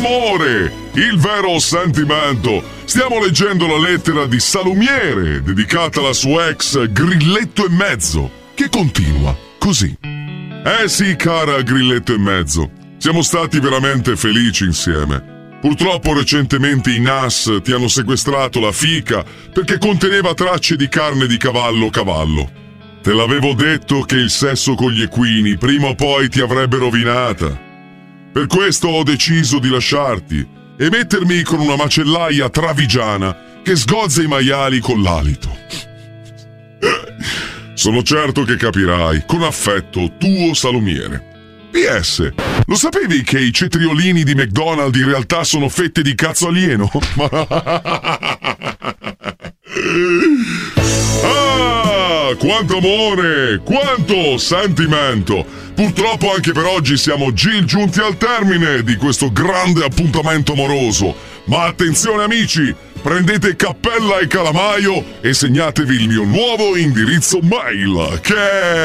l'amore, il vero sentimento. Stiamo leggendo la lettera di Salumiere, dedicata alla sua ex Grilletto e Mezzo, che continua così. Sì, cara Grilletto e Mezzo, siamo stati veramente felici insieme. Purtroppo recentemente i NAS ti hanno sequestrato la fica perché conteneva tracce di carne di cavallo. Te l'avevo detto che il sesso con gli equini prima o poi ti avrebbe rovinata. Per questo ho deciso di lasciarti e mettermi con una macellaia travigiana che sgozza i maiali con l'alito. Sono certo che capirai. Con affetto, tuo Salumiere. PS, lo sapevi che i cetriolini di McDonald's in realtà sono fette di cazzo alieno? Quanto amore, quanto sentimento. Purtroppo anche per oggi siamo giunti al termine di questo grande appuntamento amoroso. Ma attenzione amici, prendete cappella e calamaio e segnatevi il mio nuovo indirizzo mail, che è